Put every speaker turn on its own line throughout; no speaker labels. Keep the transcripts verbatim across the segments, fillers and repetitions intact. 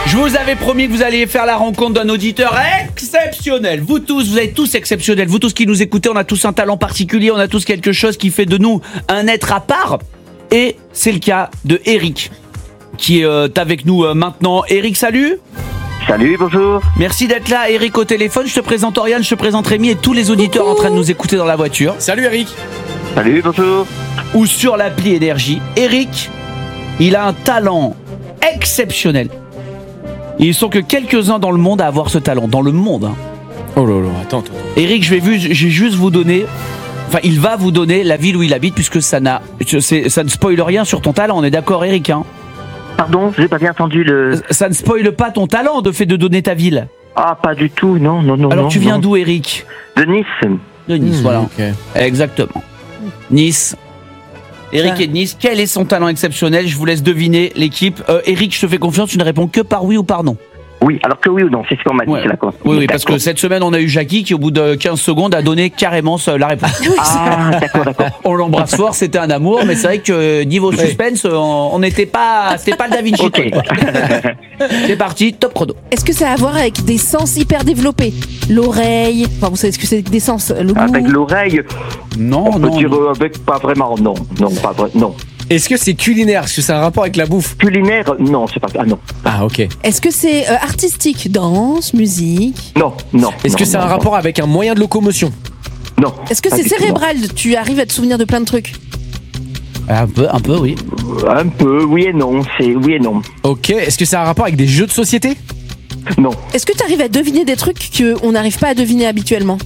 Je vous avais promis que vous alliez faire la rencontre d'un auditeur exceptionnel. Vous tous, vous êtes tous exceptionnels. Vous tous qui nous écoutez, on a tous un talent particulier. On a tous quelque chose qui fait de nous un être à part. Et c'est le cas de Eric, qui est euh, avec nous euh, maintenant. Eric, salut.
Salut, bonjour.
Merci d'être là, Eric, au téléphone. Je te présente Oriane, je te présente Rémi et tous les auditeurs en train de nous écouter dans la voiture.
Salut Eric.
Salut, bonjour.
Ou sur l'appli Énergie. Eric, il a un talent exceptionnel. Ils sont que quelques-uns dans le monde à avoir ce talent. Dans le monde. Hein.
Oh là là, attends, attends.
Eric, je vais, vu, je vais juste vous donner... Enfin, il va vous donner la ville où il habite, puisque ça, n'a, ça ne spoile rien sur ton talent. On est d'accord, Eric, hein?
Pardon, j'ai pas bien entendu le...
Ça ne spoile pas ton talent, de fait de donner ta ville.
Ah, pas du tout, non, non, non.
Alors,
non,
tu viens
non.
d'où, Eric?
De Nice.
De Nice,
Mmh,
voilà.
okay.
Exactement. Nice. Eric
Ah.
est de Nice. Quel est son talent exceptionnel? Je vous laisse deviner l'équipe. Euh, Eric, je te fais confiance, tu ne réponds que par oui ou par non.
Oui, alors que oui ou non, c'est ce qu'on m'a dit,
Ouais.
c'est d'accord.
Oui, oui, parce que cette semaine, on a eu Jackie qui, au bout de quinze secondes, a donné carrément la réponse.
Ah, d'accord, d'accord.
On l'embrasse fort, c'était un amour, mais c'est vrai que niveau suspense, on n'était pas, c'était pas le Da Vinci.
Ok.
Code, quoi. C'est parti, top chrono.
Est-ce que ça a à voir avec des sens hyper développés? L'oreille, enfin vous savez ce que c'est que des sens, le goût.
Avec l'oreille,
Non,
on peut
non.
dire euh, avec pas vraiment, non, non, pas vrai, non.
Est-ce que c'est culinaire? Est-ce que c'est un rapport avec la bouffe?
Culinaire, non, c'est pas, ah non,
Ah ok.
Est-ce que c'est euh, artistique? Danse, musique?
non, non.
Est-ce
non,
que c'est
non,
un
non.
rapport avec un moyen de locomotion?
Non.
Est-ce que
pas
c'est
du tout,
cérébral? Tu arrives à te souvenir de plein de trucs?
Un peu, un peu, oui.
non. Un peu, oui et non, c'est oui et non.
Ok. Est-ce que c'est un rapport avec des jeux de société?
Non,
Est-ce que tu arrives à deviner des trucs qu'on n'arrive pas à deviner habituellement?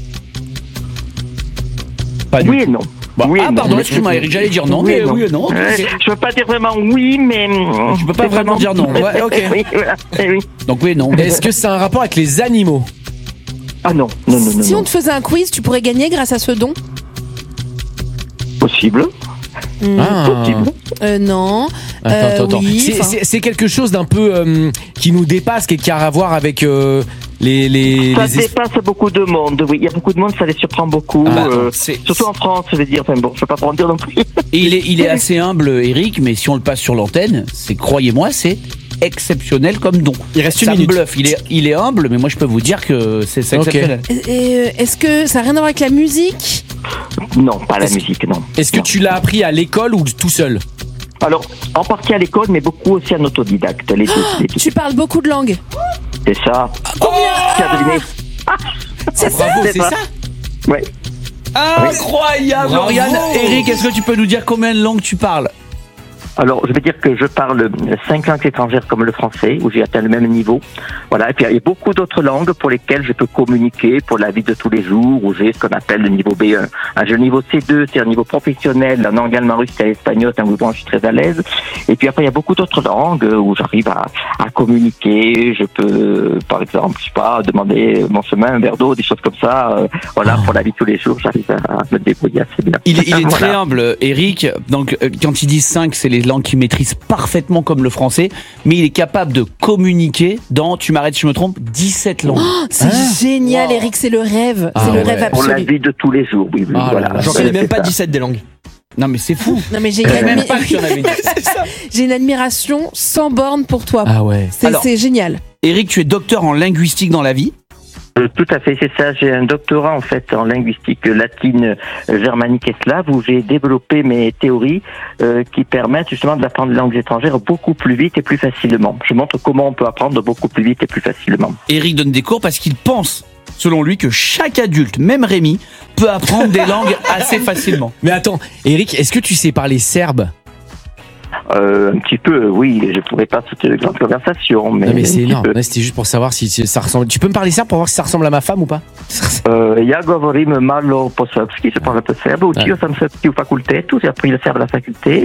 Pas du
oui et non.
Bah,
oui et
ah,
non.
pardon, excuse-moi, Eric, j'allais dire non,
Oui et
mais
non.
oui et non. ok,
Euh,
ok.
Je peux pas dire vraiment oui, mais...
Je peux pas vraiment dire non. Ouais, ok.
Oui, voilà, eh oui.
Donc oui et non.
Est-ce que c'est un rapport avec les animaux?
Ah non, non, non, non,
Si
non.
on te faisait un quiz, tu pourrais gagner grâce à ce don?
Possible,
Ah.
possible.
Euh, non.
Attends,
Euh,
attends, attends.
oui,
C'est-
enfin-
c'est c'est quelque chose d'un peu euh, qui nous dépasse, qui a à voir avec euh, les les.
Ça
les es-
dépasse beaucoup de monde, oui. Il y a beaucoup de monde, ça les surprend beaucoup.
Ah,
euh,
c'est-
surtout en France, je veux dire. Enfin bon, je peux pas trop en dire non plus.
Et il est, il est assez humble, Eric, mais si on le passe sur l'antenne, c'est, croyez-moi, c'est exceptionnel comme don.
Il reste une
Ça me
minute.
bluffe. Il est, il est humble, mais moi je peux vous dire que c'est, c'est
Ok.
exceptionnel.
Et, et, euh, est-ce que ça n'a rien à voir avec la musique?
Non, pas la
Est-ce-
musique, non.
Est-ce que
Non.
tu l'as appris à l'école ou tout seul?
Alors, en partie à l'école, mais beaucoup aussi en autodidacte. Les deux, les deux.
Tu parles beaucoup de langues.
C'est ça. Tu as deviné?
C'est ça?
Bravo,
c'est
c'est
pas-
ça?
Ouais.
Incroyable,
Bravo.
Oriane. Eric, est-ce que tu peux nous dire combien de langues tu parles?
Alors, je veux dire que je parle cinq langues étrangères comme le français, où j'ai atteint le même niveau. Voilà. Et puis, il y a beaucoup d'autres langues pour lesquelles je peux communiquer pour la vie de tous les jours, où j'ai ce qu'on appelle le niveau B un. Un j'ai le niveau C deux, c'est un niveau professionnel, en anglais, allemand, russe, espagnol, c'est un niveau où je suis très à l'aise. Et puis après, il y a beaucoup d'autres langues où j'arrive à, à communiquer. Je peux, par exemple, je sais pas, demander mon chemin, un verre d'eau, des choses comme ça. Euh, voilà, pour la vie de tous les jours, j'arrive à, à me débrouiller assez bien.
Il est, il est très
Voilà.
humble, Eric. Donc, euh, quand il dit cinq, c'est les langues qu'il maîtrise parfaitement comme le français, mais il est capable de communiquer dans, tu m'arrêtes si je me trompe, dix-sept langues.
Oh, c'est
Ah.
génial, Eric, c'est le rêve.
Ah
c'est le
ouais.
rêve
Pour la
absolu.
vie de tous les jours, oui, oui,
Ah là
voilà.
là,
J'en
Ouais,
connais même
c'est
pas
ça.
dix-sept des langues.
Non, mais c'est fou.
Non mais j'ai
Je
une,
savais même
admi-
pas qu'il y en avait dix.
j'ai une admiration sans borne pour toi.
Ah ouais.
C'est
Alors-
c'est génial.
Eric, tu es docteur en linguistique dans la vie.
Euh, Tout à fait, c'est ça. J'ai un doctorat en fait en linguistique latine, euh, germanique et slave où j'ai développé mes théories euh, qui permettent justement d'apprendre les langues étrangères beaucoup plus vite et plus facilement. Je montre comment on peut apprendre beaucoup plus vite et plus facilement.
Eric donne des cours parce qu'il pense, selon lui, que chaque adulte, même Rémi, peut apprendre des langues assez facilement.
Mais attends, Eric, est-ce que tu sais parler serbe?
Euh, un petit peu, oui, je pourrais pas toute une grande conversation, mais,
Non mais
un
c'est
petit
énorme.
peu.
Ouais, c'était juste pour savoir si si ça ressemble. Tu peux me parler serbe pour voir si ça ressemble à ma femme ou pas?
Euh, ja govorim malo po srpski, je parle un peu serbe. Učio sam srpski u fakultetu, j'ai appris le serbe à la faculté.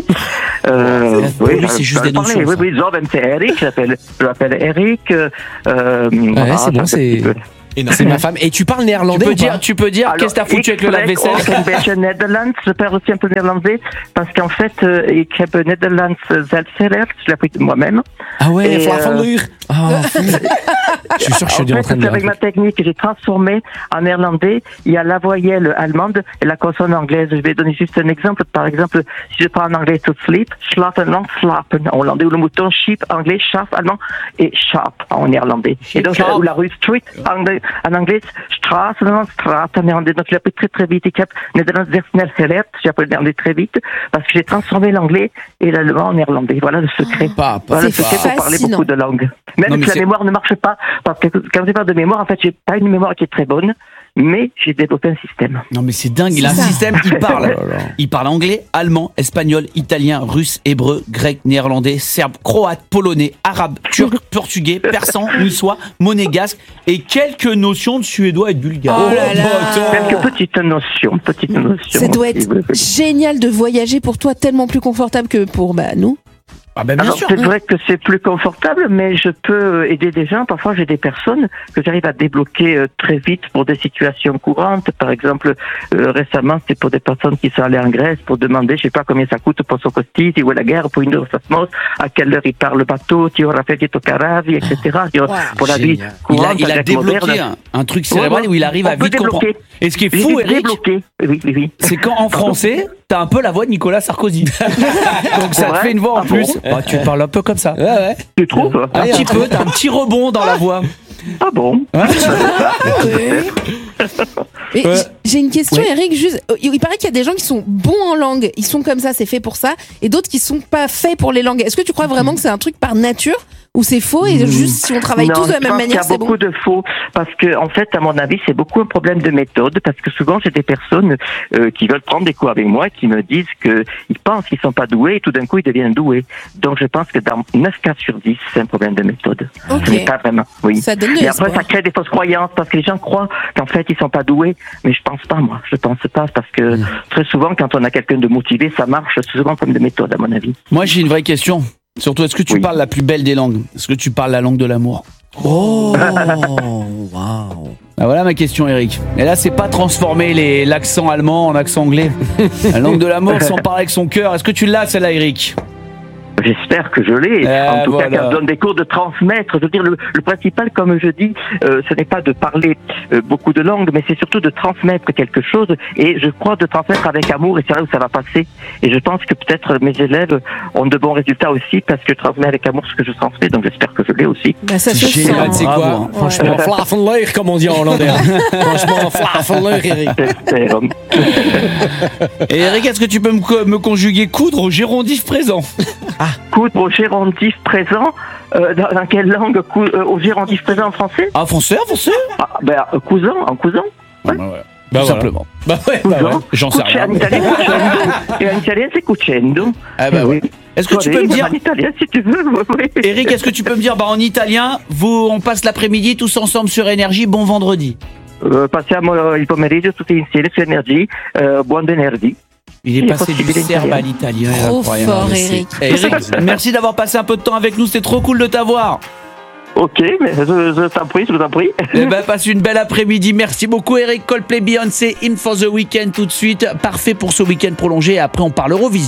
Euh,
Pour lui, c'est juste des notions,
Oui,
ça.
oui, Zovem, c'est Eric, je l'appelle, je l'appelle Eric. Euh,
Ouais,
voilà,
c'est bon,
ça fait un
c'est.
petit peu.
Et non, c'est ma femme. Et tu parles
Tu
néerlandais
peux
ou
dire,
pas?
tu peux dire,
Alors,
qu'est-ce que t'as foutu avec le
ik spreek
lave-vaisselle?
ook een beetje Nederlands. Je parle aussi un peu néerlandais parce qu'en fait, euh, ik heb Nederlands zelf geleerd. Je l'ai appris moi-même.
Ah ouais,
Et,
Flavandur. Ah, fou. Je suis sûr que je suis
En
en
fait,
train de
c'est
le
avec ma technique que j'ai transformé en néerlandais. Il y a la voyelle allemande et la consonne anglaise. Je vais donner juste un exemple. Par exemple, si je prends en anglais to sleep, schlafen, non, slapen en hollandais, ou le mouton, sheep, anglais, chaff, allemand, et sharp en néerlandais.
Sheep,
et donc,
sharp.
ou la rue street, en anglais, en anglais straat, non, straat en néerlandais. Donc, j'ai appris très très vite. Ik heb Nederlands zeer snel geleerd. J'ai appris le néerlandais très vite parce que j'ai transformé l'anglais et l'allemand en néerlandais. Voilà le secret.
Pas, pas.
Voilà le
C'est
secret pour parler
fascinant.
beaucoup de langues. Même
Non, mais
si la
c'est-
mémoire ne marche pas, parce que quand j'ai pas de mémoire, en fait, j'ai pas une mémoire qui est très bonne, mais j'ai développé un système.
Non mais c'est dingue, il
C'est
a un
ça.
système, il parle.
Oh là là.
Il parle anglais, allemand, espagnol, italien, russe, hébreu, grec, néerlandais, serbe, croate, polonais, arabe, turc, portugais, persan, niçois, monégasque et quelques notions de suédois et de bulgare.
Oh là là.
Quelques petites notions, petites notions.
Ça doit être
Oui, oui, oui.
génial de voyager pour toi, tellement plus confortable que pour bah, nous.
Ah ben bien
Alors,
sûr.
c'est vrai que c'est plus confortable, mais je peux aider des gens. Parfois, j'ai des personnes que j'arrive à débloquer euh, très vite pour des situations courantes. Par exemple, euh, récemment, c'est pour des personnes qui sont allées en Grèce pour demander, je sais pas combien ça coûte pour son costi, où est la guerre, pour une heure ça se monte, à quelle heure il part le bateau, ti ora fait au caravi, et cetera.
Wow.
Pour la vie
Génial.
Il a,
courante,
il a
avec
débloqué
moderne.
un, un truc cérébral
Ouais, ouais.
où il arrive
On
à
peut
vite comprendre.
débloquer.
Et ce qui est
J'ai
fou,
vite
Eric,
débloqué. Oui, oui, oui.
c'est qu'en français, t'as un peu la voix de Nicolas Sarkozy. Donc ça te
vrai
fait une voix en
Ah
plus.
bon
Bah, tu parles un peu comme ça.
Ouais, ouais.
Tu trouves
Un petit peu, t'as un petit rebond dans la voix.
Ah bon?
Et
Ouais.
j- J'ai une question,
Oui.
Eric. Juste, euh, il paraît qu'il y a des gens qui sont bons en langue, ils sont comme ça, c'est fait pour ça, et d'autres qui sont pas faits pour les langues. Est-ce que tu crois vraiment que c'est un truc par nature ou c'est faux et juste si on travaille
Non,
tous de la
je
même
pense
manière,
qu'il y a
c'est
beaucoup
bon?
de faux parce que en fait, à mon avis, c'est beaucoup un problème de méthode parce que souvent j'ai des personnes euh, qui veulent prendre des cours avec moi qui me disent que ils pensent qu'ils sont pas doués et tout d'un coup ils deviennent doués. Donc je pense que dans neuf cas sur dix, c'est un problème de méthode.
Ok.
Ce n'est pas vraiment. Oui.
Ça donne de
Et après,
l'espoir.
ça crée des fausses croyances parce que les gens croient qu'en fait ils sont pas doués, mais je pense pas moi. Je pense pas parce que très souvent quand on a quelqu'un de motivé, ça marche souvent comme de méthode à mon avis.
Moi, j'ai une vraie question. Surtout, est-ce que tu
Oui.
parles la plus belle des langues? Est-ce que tu parles la langue de l'amour?
Oh, waouh.
Bah voilà ma question, Eric. Et là, c'est pas transformer les- l'accent allemand en accent anglais. La langue de l'amour, sans parler avec son cœur. Est-ce que tu l'as, celle-là, Eric?
J'espère que je l'ai.
Ah,
en tout
voilà.
cas, quand je donne des cours de transmettre, je veux dire, le, le principal, comme je dis, euh, ce n'est pas de parler euh, beaucoup de langues, mais c'est surtout de transmettre quelque chose. Et je crois de transmettre avec amour, et c'est là où ça va passer. Et je pense que peut-être mes élèves ont de bons résultats aussi, parce que je transmets avec amour ce que je transmets, donc j'espère que je l'ai aussi.
Bah, ça se
C'est
sent.
génial,
Ah, tu sais
Bravo,
quoi?
hein.
Franchement, Flavandur, comme on dit en hollandais. Franchement, Flavandur, Eric.
J'espère.
Et Eric, est-ce que tu peux me, co- me conjuguer coudre au gérondif présent?
Coudre au gérondif présent, euh, dans, dans quelle langue cou- euh, au gérondif présent en français
Ah, français, français?
ah, ben, euh, cousin, en cousin.
Bah, ouais.
Bah,
Tout
voilà.
simplement.
Bah ouais, bah ouais.
J'en sais
Cuccia-
rien.
En italien, cucendo. Et en italien, c'est cucendo.
Ah bah ouais. Est-ce que tu peux me dire,
En italien, si tu veux. Oui.
Eric, est-ce que tu peux me dire, bah en italien, vous, on passe l'après-midi tous ensemble sur Énergie, bon vendredi.
Uh, passiamo il pomeriggio tutti insieme su Energy. Uh, buon venerdì.
Il est
Il est
passé du
possible
serbe à
italien.
l'italien.
Trop
incroyable.
fort,
C'est-
Eric.
Eric, merci d'avoir passé un peu de temps avec nous, c'est trop cool de t'avoir.
Ok, mais je, je t'en prie, je t'en prie.
Eh ben, passe une belle après-midi. Merci beaucoup, Eric. Coldplay, Beyoncé, In for the Weekend tout de suite. Parfait pour ce week-end prolongé. Et après, on parle Eurovision.